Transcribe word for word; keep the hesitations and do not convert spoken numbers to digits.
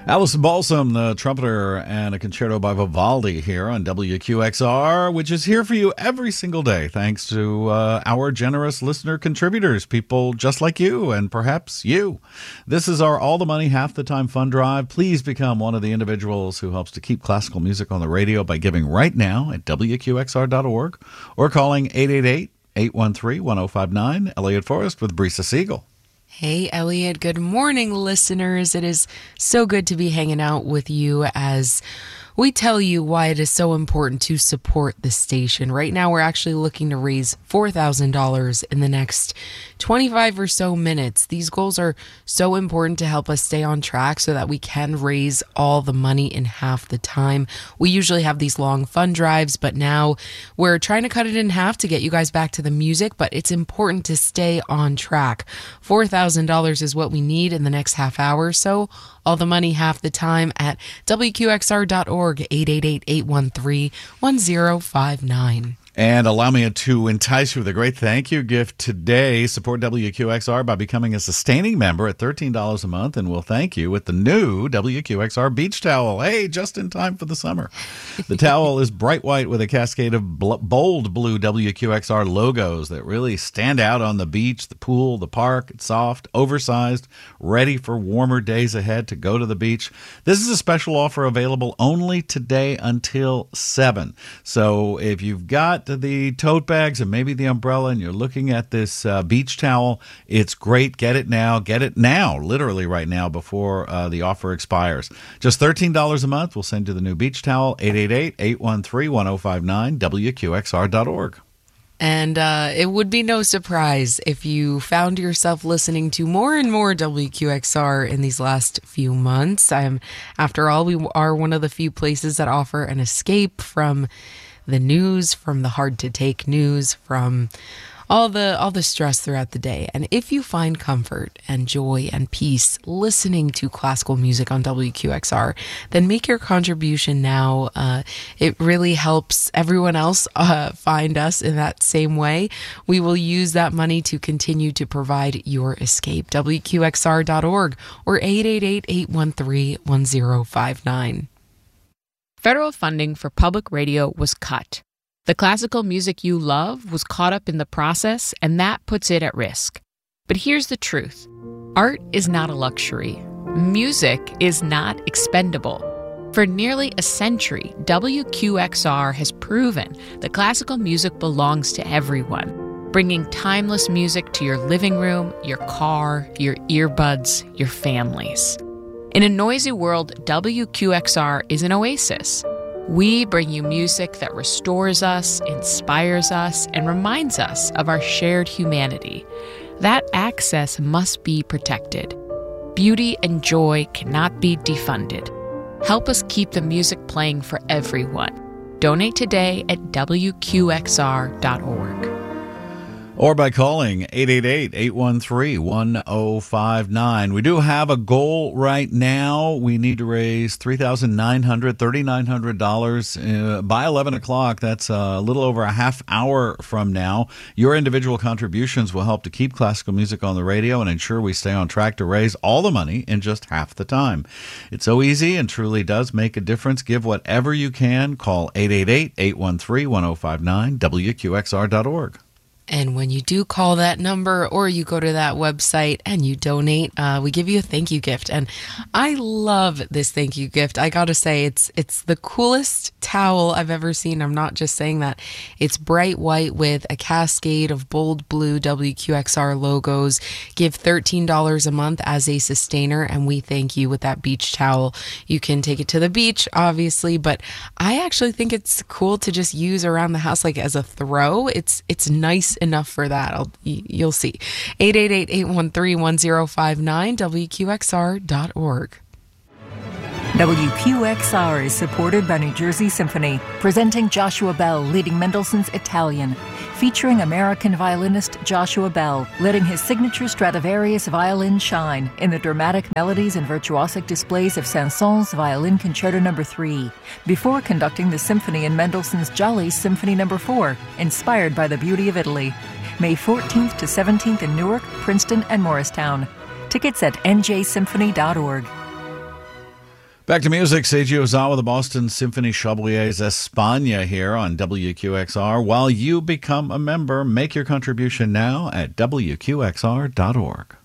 Alison Balsam, the trumpeter, and a concerto by Vivaldi here on W Q X R, which is here for you every single day, thanks to uh, our generous listener contributors, people just like you and perhaps you. This is our All the Money, Half the Time fund drive. Please become one of the individuals who helps to keep classical music on the radio by giving right now at W Q X R dot org or calling eight eight eight, eight one three, one oh five nine. Elliot Forrest with Brisa Siegel. Hey, Elliot. Good morning, listeners. It is so good to be hanging out with you as we tell you why it is so important to support the station. Right now, we're actually looking to raise four thousand dollars in the next twenty-five or so minutes. These goals are so important to help us stay on track so that we can raise all the money in half the time. We usually have these long fund drives, but now we're trying to cut it in half to get you guys back to the music, but it's important to stay on track. four thousand dollars is what we need in the next half hour, so all the money half the time at W Q X R dot org, eight eight eight, eight one three, one oh five nine. And allow me to entice you with a great thank you gift today. Support W Q X R by becoming a sustaining member at thirteen dollars a month, and we'll thank you with the new W Q X R beach towel. Hey, just in time for the summer. The towel is bright white with a cascade of bl- bold blue W Q X R logos that really stand out on the beach, the pool, the park. It's soft, oversized, ready for warmer days ahead to go to the beach. This is a special offer available only today until seven. So if you've got the tote bags and maybe the umbrella and you're looking at this uh, beach towel, it's great. Get it now. Get it now, literally right now, before uh, the offer expires. Just thirteen dollars a month. We'll send you the new beach towel. eight eight eight, eight one three, one oh five nine, W Q X R dot org. And uh, it would be no surprise if you found yourself listening to more and more W Q X R in these last few months. I'm, after all, we are one of the few places that offer an escape from the news, from the hard-to-take news, from all the all the stress throughout the day. And if you find comfort and joy and peace listening to classical music on W Q X R, then make your contribution now. Uh, it really helps everyone else uh, find us in that same way. We will use that money to continue to provide your escape. W Q X R dot org or eight eight eight, eight one three, one oh five nine. Federal funding for public radio was cut. The classical music you love was caught up in the process, and that puts it at risk. But here's the truth. Art is not a luxury. Music is not expendable. For nearly a century, W Q X R has proven that classical music belongs to everyone, bringing timeless music to your living room, your car, your earbuds, your families. In a noisy world, W Q X R is an oasis. We bring you music that restores us, inspires us, and reminds us of our shared humanity. That access must be protected. Beauty and joy cannot be defunded. Help us keep the music playing for everyone. Donate today at W Q X R dot org. Or by calling eight eight eight, eight one three, one oh five nine. We do have a goal right now. We need to raise three thousand nine hundred dollars, three thousand nine hundred dollars uh, by eleven o'clock. That's a little over a half hour from now. Your individual contributions will help to keep classical music on the radio and ensure we stay on track to raise all the money in just half the time. It's so easy and truly does make a difference. Give whatever you can. Call eight eight eight, eight one three, one oh five nine, W Q X R dot org. And when you do call that number or you go to that website and you donate, uh, we give you a thank you gift. And I love this thank you gift. I got to say, it's it's the coolest towel I've ever seen. I'm not just saying that. It's bright white with a cascade of bold blue W Q X R logos. Give thirteen dollars a month as a sustainer, and we thank you with that beach towel. You can take it to the beach, obviously, but I actually think it's cool to just use around the house like as a throw. It's, it's nice enough for that. I'll, you'll see. eight eight eight, eight one three, one oh five nine, W Q X R dot org. W Q X R is supported by New Jersey Symphony, presenting Joshua Bell leading Mendelssohn's Italian, featuring American violinist Joshua Bell letting his signature Stradivarius violin shine in the dramatic melodies and virtuosic displays of Saint-Saëns Violin Concerto Number three, before conducting the symphony in Mendelssohn's Jolly Symphony Number four, inspired by the beauty of Italy. May fourteenth to seventeenth in Newark, Princeton, and Morristown. Tickets at N J symphony dot org. Back to music. Seiji Ozawa, the Boston Symphony Chablis España here on W Q X R. While you become a member, make your contribution now at W Q X R dot org.